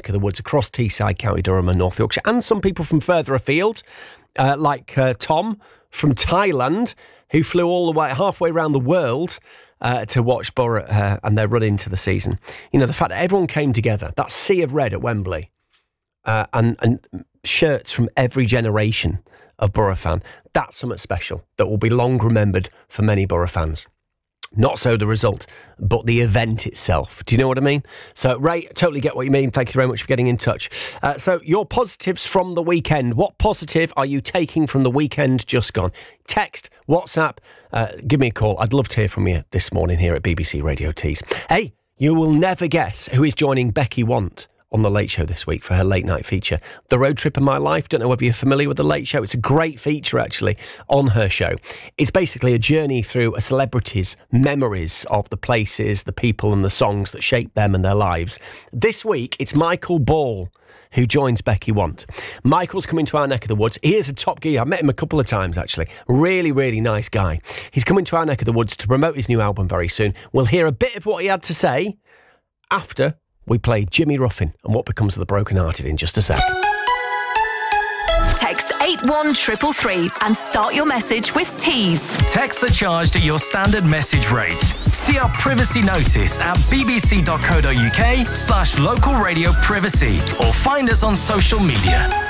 neck of the woods across Teesside, County Durham and North Yorkshire, and some people from further afield, like Tom from Thailand, who flew all the way halfway around the world to watch Borough and their run into the season. You know, the fact that everyone came together, that sea of red at Wembley, and shirts from every generation of Borough fan, that's something special that will be long remembered for many Borough fans. Not so the result, but the event itself. Do you know what I mean? So, Ray, totally get what you mean. Thank you very much for getting in touch. So, your positives from the weekend. What positive are you taking from the weekend just gone? Text, WhatsApp, give me a call. I'd love to hear from you this morning here at BBC Radio Tees. Hey, you will never guess who is joining Becky Want on The Late Show this week for her late night feature, The Road Trip of My Life. Don't know whether you're familiar with The Late Show. It's a great feature, actually, on her show. It's basically a journey through a celebrity's memories of the places, the people and the songs that shaped them and their lives. This week, it's Michael Ball who joins Becky Want. Michael's coming to our neck of the woods. He is a top gear. I've met him a couple of times, actually. Really, really nice guy. He's coming to our neck of the woods to promote his new album very soon. We'll hear a bit of what he had to say after we play Jimmy Ruffin and What Becomes of the Broken Hearted in just a sec. Text 81333 and start your message with Tees. Texts are charged at your standard message rate. See our privacy notice at bbc.co.uk/local radio privacy or find us on social media.